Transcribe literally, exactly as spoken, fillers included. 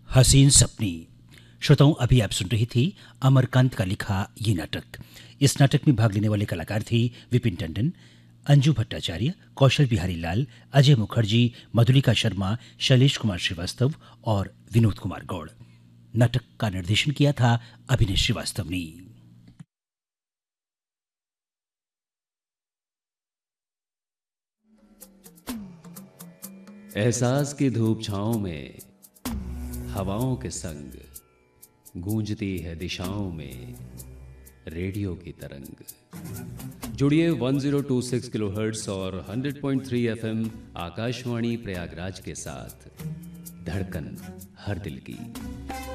हसीन सपनी। श्रोताओं, अभी आप सुन रही थी अमरकांत का लिखा ये नाटक। इस नाटक में भाग लेने वाले कलाकार थे विपिन टंडन, अंजू भट्टाचार्य, कौशल बिहारी लाल, अजय मुखर्जी, मधुलिका शर्मा, शैलेश कुमार श्रीवास्तव और विनोद कुमार गौड़। नाटक का निर्देशन किया था अभिनय श्रीवास्तव ने। एहसास की धूप छाओं में हवाओं के संग गूंजती है दिशाओं में रेडियो की तरंग। जुड़िए one zero two six kilohertz और hundred point three FM Akashvani Prayagraj के साथ। धड़कन हर दिल की।